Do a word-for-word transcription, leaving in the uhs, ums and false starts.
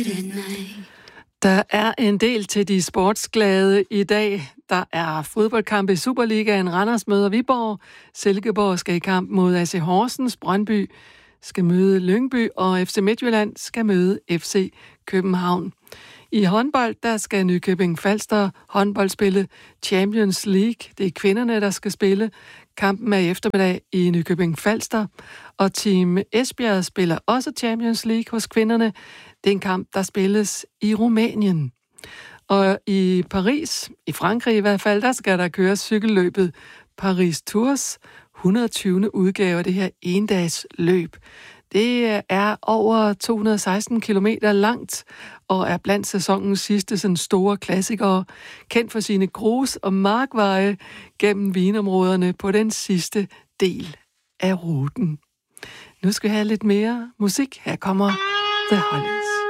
Der er en del til de sportsglade i dag. Der er fodboldkamp i Superligaen. Randers møder Viborg. Silkeborg skal i kamp mod A C Horsens. Brøndby skal møde Lyngby, og F C Midtjylland skal møde F C København. I håndbold, der skal Nykøbing Falster håndbold spille Champions League. Det er kvinderne, der skal spille. Kampen er i eftermiddag i Nykøbing Falster, og Team Esbjerg spiller også Champions League hos kvinderne. Det er en kamp, der spilles i Rumænien. Og i Paris, i Frankrig i hvert fald, der skal der køres cykelløbet Paris Tours, et hundrede og tyvende udgave af det her endags løb. Det er over to hundrede og seksten kilometer langt, og er blandt sæsonens sidste sådan store klassikere, kendt for sine grus- og markveje gennem vinområderne på den sidste del af ruten. Nu skal vi have lidt mere musik. Her kommer The Hollies.